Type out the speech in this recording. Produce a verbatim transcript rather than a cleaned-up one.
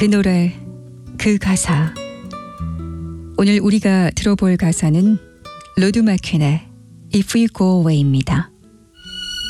그 노래, 그 가사. 오늘 우리가 들어볼 가사는 로드 마퀸의 If We Go Away입니다.